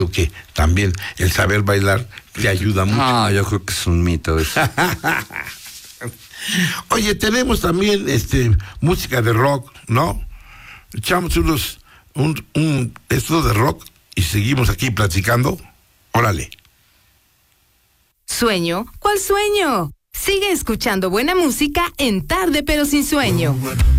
que también el saber bailar te ayuda mucho. No, yo creo que es un mito eso. Oye, tenemos también música de rock, ¿no? Echamos esto de rock y seguimos aquí platicando. Órale. ¿Sueño? ¿Cuál sueño? Sigue escuchando buena música en Tarde pero sin sueño.